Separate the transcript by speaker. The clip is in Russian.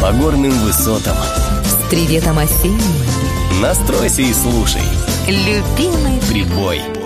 Speaker 1: по горным высотам.
Speaker 2: С приветом осенним.
Speaker 1: Настройся и слушай.
Speaker 2: Любимый
Speaker 1: Прибой.